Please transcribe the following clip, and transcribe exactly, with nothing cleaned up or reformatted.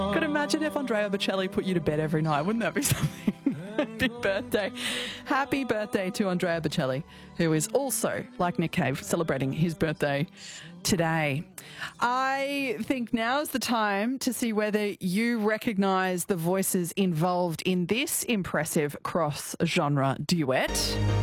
Could imagine if Andrea Bocelli put you to bed every night. Wouldn't that be something? Happy birthday. Happy birthday to Andrea Bocelli, who is also, like Nick Cave, celebrating his birthday today. I think now's the time to see whether you recognise the voices involved in this impressive cross-genre duet.